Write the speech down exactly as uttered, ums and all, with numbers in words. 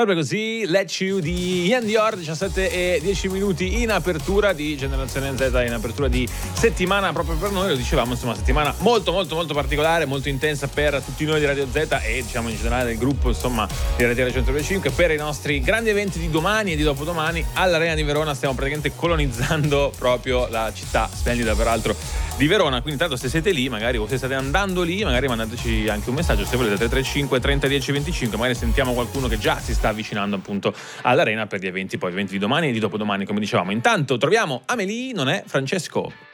Proprio così, Let You di Ian Dior, diciassette e dieci minuti in apertura di Generazione Z, in apertura di settimana proprio per noi, lo dicevamo, insomma, settimana molto molto molto particolare, molto intensa per tutti noi di Radio Z e diciamo in generale del gruppo, insomma, di R T L centocinque, per i nostri grandi eventi di domani e di dopodomani all'Arena di Verona. Stiamo praticamente colonizzando proprio la città splendida, peraltro, di Verona. Quindi tanto se siete lì, magari o se state andando lì, magari mandateci anche un messaggio se volete, tre tre cinque trenta dieci venticinque, magari sentiamo qualcuno che già si sta avvicinando appunto all'Arena per gli eventi, poi eventi di domani e di dopodomani, come dicevamo. Intanto troviamo Amélie, non è Francesco.